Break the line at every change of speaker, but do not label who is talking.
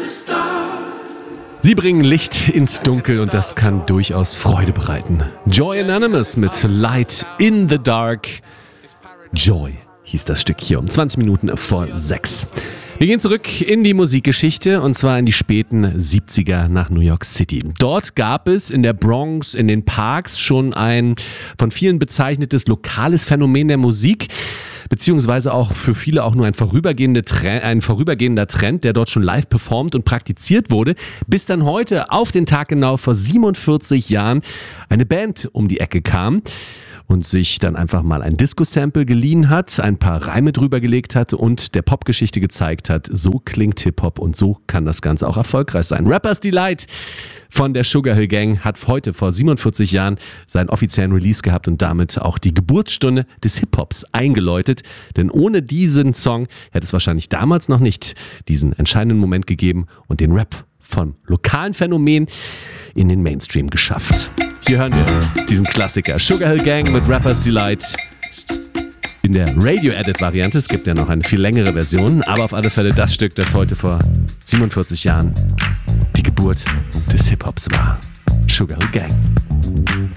Sie bringen Licht ins Dunkel und das kann durchaus Freude bereiten. Joy Anonymous mit Light in the Dark. Joy hieß das Stück hier um 20 Minuten vor 6. Wir gehen zurück in die Musikgeschichte und zwar in die späten 70er nach New York City. Dort gab es in der Bronx, in den Parks schon ein von vielen bezeichnetes lokales Phänomen der Musik, beziehungsweise auch für viele auch nur ein vorübergehender Trend, der dort schon live performt und praktiziert wurde, bis dann heute auf den Tag genau vor 47 Jahren eine Band um die Ecke kam und sich dann einfach mal ein Disco-Sample geliehen hat, ein paar Reime drüber gelegt hat und der Popgeschichte gezeigt hat, so klingt Hip-Hop und so kann das Ganze auch erfolgreich sein. Rappers Delight von der Sugar Hill Gang hat heute vor 47 Jahren seinen offiziellen Release gehabt und damit auch die Geburtsstunde des Hip-Hops eingeläutet. Denn ohne diesen Song hätte es wahrscheinlich damals noch nicht diesen entscheidenden Moment gegeben und den Rap vom lokalen Phänomen in den Mainstream geschafft. Hier hören wir diesen Klassiker Sugar Hill Gang mit Rappers Delight in der Radio-Edit-Variante. Es gibt ja noch eine viel längere Version, aber auf alle Fälle das Stück, das heute vor 47 Jahren die Geburt des Hip-Hops war. Sugar Hill Gang.